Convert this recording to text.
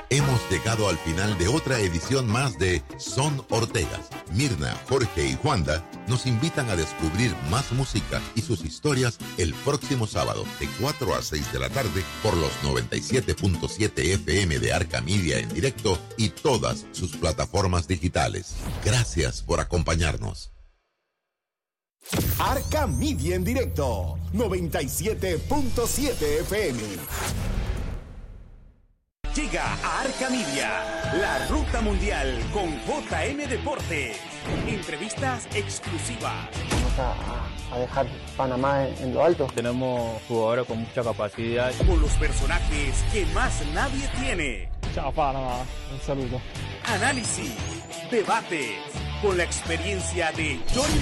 Hemos llegado al final de otra edición más de Son Ortegas. Mirna, Jorge y Juanda nos invitan a descubrir más música y sus historias el próximo sábado de 4 a 6 de la tarde por los 97.7 FM de Arca Media en directo y todas sus plataformas digitales. Gracias por acompañarnos. Arca Media en directo, 97.7 FM. Llega a Arca Media, la ruta mundial con JM Deportes. Entrevistas exclusivas. Vamos a dejar Panamá en lo alto. Tenemos jugadores con mucha capacidad. Con los personajes que más nadie tiene. Chao Panamá, un saludo. Análisis, debates, con la experiencia de Johnny